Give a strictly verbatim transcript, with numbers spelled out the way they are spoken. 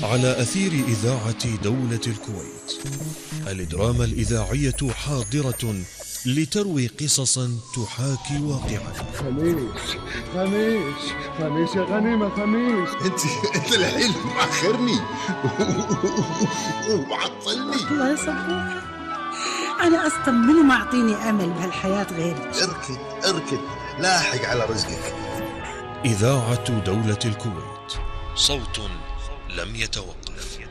على أثير إذاعة دولة الكويت. الدراما الإذاعية حاضرة لتروي قصصا تحاكي واقعا. خميس خميس خميس يا غنيمة خميس. انت انت الحين مأخرني ومعطلني. الله يصبرك، أنا أصلا منو معطيني أمل بهالحياة غيرك. اركض اركض لاحق على رزقك. إذاعة دولة الكويت، صوت لم يتوقف.